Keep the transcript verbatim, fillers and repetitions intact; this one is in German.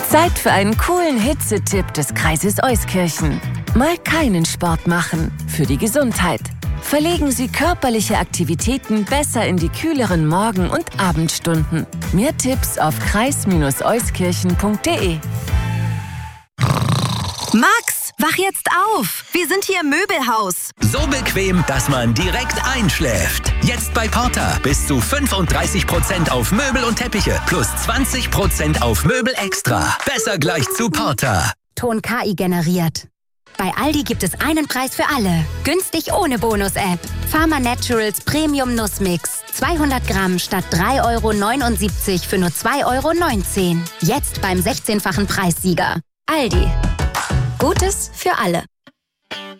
Zeit für einen coolen Hitzetipp des Kreises Euskirchen. Mal keinen Sport machen. Für die Gesundheit. Verlegen Sie körperliche Aktivitäten besser in die kühleren Morgen- und Abendstunden. Mehr Tipps auf kreis euskirchen punkt de. Max, wach jetzt auf! Wir sind hier im Möbelhaus. So bequem, dass man direkt einschläft. Jetzt bei Porter bis zu fünfunddreißig Prozent auf Möbel und Teppiche plus zwanzig Prozent auf Möbel extra. Besser gleich zu Porter. Ton K I generiert. Bei Aldi gibt es einen Preis für alle. Günstig ohne Bonus-App. Pharma Naturals Premium Nussmix. zweihundert Gramm statt drei Euro neunundsiebzig für nur zwei Euro neunzehn. Jetzt beim sechzehnfachen Preissieger. Aldi. Gutes für alle.